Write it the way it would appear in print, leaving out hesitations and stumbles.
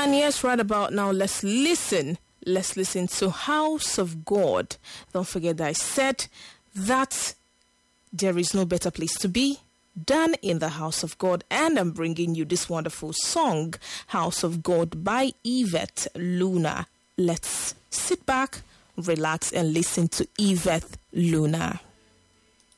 And yes, right about now, let's listen. Let's listen to House of God. Don't forget that I said that there is no better place to be than in the house of God. And I'm bringing you this wonderful song, House of God by Yvette Luna. Let's sit back, relax, and listen to Yvette Luna.